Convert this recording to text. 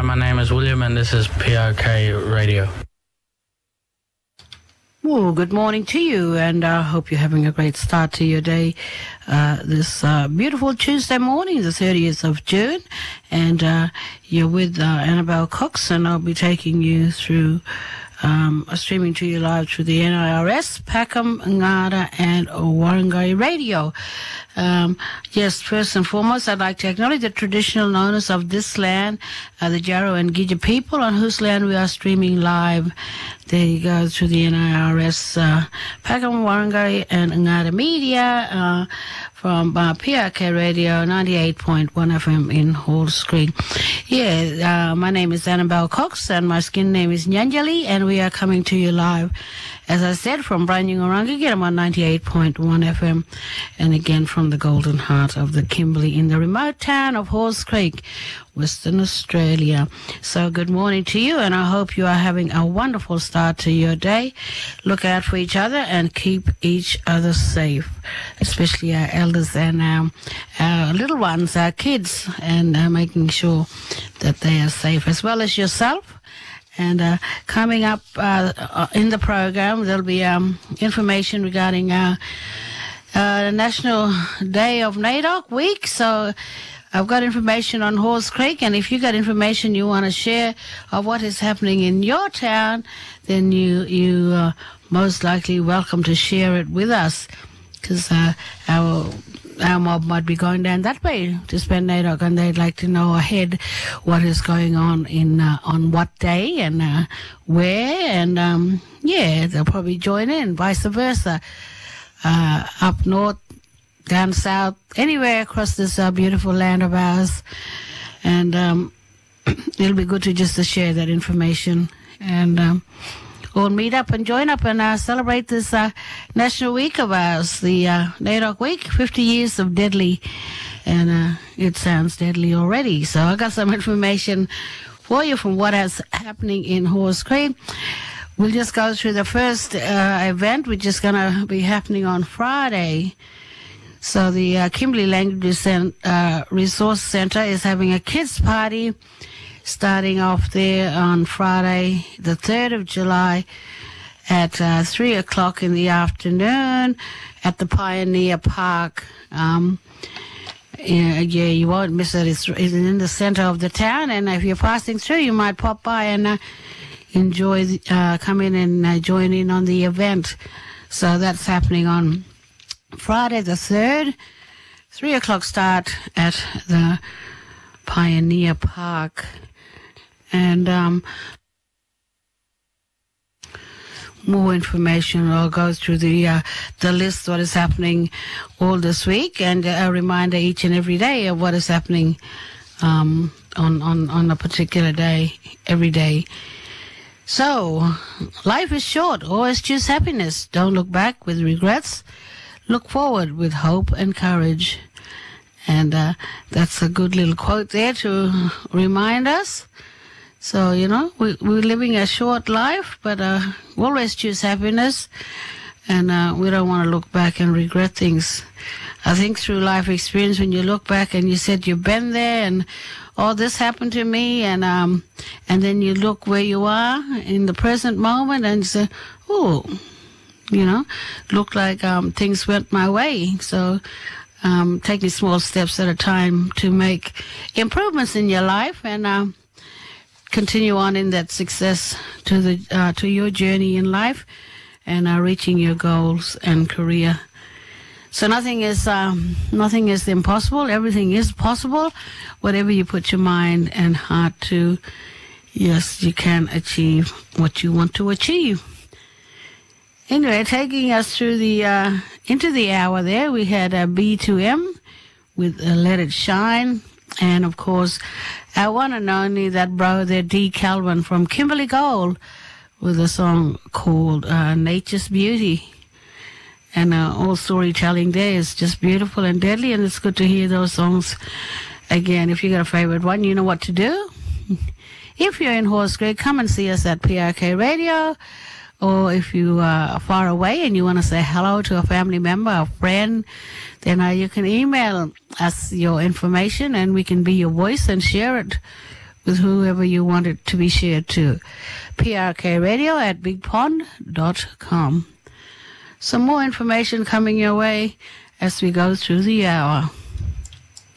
my name is William and this is PRK Radio. Well, good morning to you, and I hope you're having a great start to your day this beautiful Tuesday morning, the 30th of June, and you're with Annabelle Cox, and I'll be taking you through streaming to you live through the NIRS, Pakenham, Ngada, and Warrangai Radio. Yes, first and foremost, I'd like to acknowledge the traditional owners of this land, the Jaro and Gija people, on whose land we are streaming live. There you go, through the NIRS, Pakenham, Warrangai, and Ngada Media, from PRK Radio 98.1 FM in Halls Creek. Yeah, my name is Annabelle Cox, and my skin name is Nyanjali, and we are coming to you live, as I said, from Branyungaranga, get them on 98.1 FM, and again from the Golden Heart of the Kimberley in the remote town of Halls Creek, Western Australia. So good morning to you, and I hope you are having a wonderful start to your day. Look out for each other and keep each other safe, especially our elders and our little ones, our kids, and making sure that they are safe, as well as yourself. And coming up in the program, there'll be information regarding National Day of NAIDOC Week. So I've got information on Halls Creek, and if you got information you want to share of what is happening in your town, then you most likely welcome to share it with us, because our mob might be going down that way to spend NAIDOC, and they'd like to know ahead what is going on in on what day and where, and yeah, they'll probably join in, vice versa, up north, down south, anywhere across this beautiful land of ours. And it'll be good to just to share that information, and we'll meet up and join up and celebrate this National Week of ours, the NAIDOC Week, 50 years of deadly, and it sounds deadly already. So I got some information for you from what is happening in Halls Creek. We'll just go through the first event, which is going to be happening on Friday. So the Kimberley Language Resource Centre is having a kids' party starting off there on Friday, the 3rd of July, at 3 o'clock in the afternoon at the Pioneer Park. Yeah, you won't miss it. It's in the centre of the town, and if you're passing through, you might pop by and enjoy, come in and join in on the event. So that's happening on Friday the 3rd, 3 o'clock start at the Pioneer Park. And more information, I'll go through the list, what is happening all this week, and a reminder each and every day of what is happening on a particular day, every day. So, life is short. Always choose happiness. Don't look back with regrets. Look forward with hope and courage. And that's a good little quote there to remind us. So, you know, we're living a short life, but we always choose happiness. And we don't want to look back and regret things. I think through life experience, when you look back and you said you've been there and all this happened to me, and then you look where you are in the present moment and say, oh, you know, look like things went my way. So taking small steps at a time to make improvements in your life, and continue on in that success to your journey in life, and reaching your goals and career. So nothing is impossible. Everything is possible. Whatever you put your mind and heart to, yes, you can achieve what you want to achieve. Anyway, taking us through the into the hour there, we had a B2M with Let It Shine, and of course, our one and only, that bro there, D. Calvin from Kimberley Gold, with a song called Nature's Beauty. And all storytelling there is just beautiful and deadly, and it's good to hear those songs again. If you got a favorite one, you know what to do. If you're in Halls Creek, come and see us at PRK Radio. Or if you are far away and you want to say hello to a family member, a friend, then you can email us your information, and we can be your voice and share it with whoever you want it to be shared to. prkradio@bigpond.com. Some more information coming your way as we go through the hour.